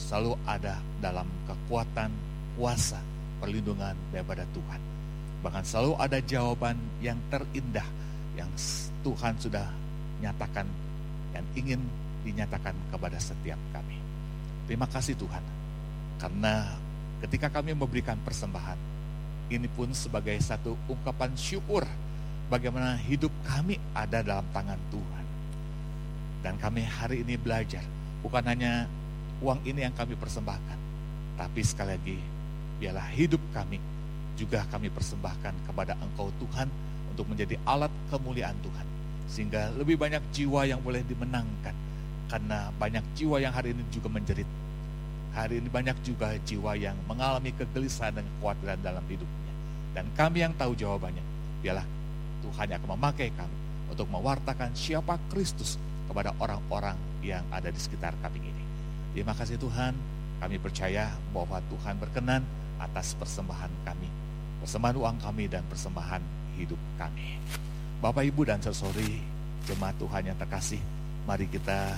selalu ada dalam kekuatan, kuasa, perlindungan daripada Tuhan. Bahkan selalu ada jawaban yang terindah yang Tuhan sudah nyatakan dan ingin dinyatakan kepada setiap kami. Terima kasih Tuhan, karena ketika kami memberikan persembahan, ini pun sebagai satu ungkapan syukur bagaimana hidup kami ada dalam tangan Tuhan. Dan kami hari ini belajar, bukan hanya uang ini yang kami persembahkan, tapi sekali lagi, biarlah hidup kami juga kami persembahkan kepada Engkau Tuhan, untuk menjadi alat kemuliaan Tuhan. Sehingga lebih banyak jiwa yang boleh dimenangkan, karena banyak jiwa yang hari ini juga menjerit. Hari ini banyak juga jiwa yang mengalami kegelisahan dan kekhawatiran dalam hidupnya. Dan kami yang tahu jawabannya, biarlah Tuhan yang akan memakai kami untuk mewartakan siapa Kristus kepada orang-orang yang ada di sekitar kami ini. Terima kasih Tuhan, kami percaya bahwa Tuhan berkenan atas persembahan kami, persembahan uang kami dan persembahan hidup kami. Bapak, Ibu, dan saudari jemaat Tuhan yang terkasih, mari kita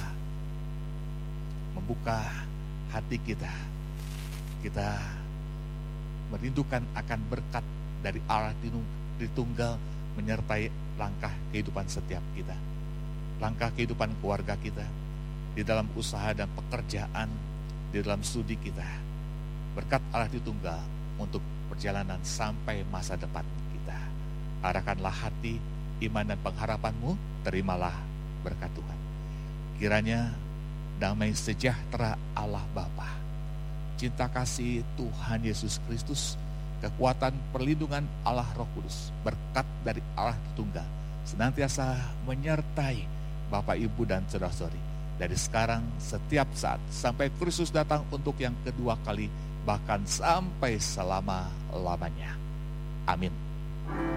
membuka hati kita. Kita merindukan akan berkat dari Allah Tritunggal menyertai langkah kehidupan setiap kita. Langkah kehidupan keluarga kita, di dalam usaha dan pekerjaan, di dalam studi kita. Berkat Allah Tritunggal untuk perjalanan sampai masa depan kita. Arahkanlah hati, iman dan pengharapanmu, terimalah berkat Tuhan. Kiranya damai sejahtera Allah Bapa, cinta kasih Tuhan Yesus Kristus, kekuatan perlindungan Allah Roh Kudus, berkat dari Allah Tritunggal senantiasa menyertai Bapak, Ibu, dan saudara-saudari dari sekarang, setiap saat, sampai Kristus datang untuk yang kedua kali, bahkan sampai selama-lamanya. Amin.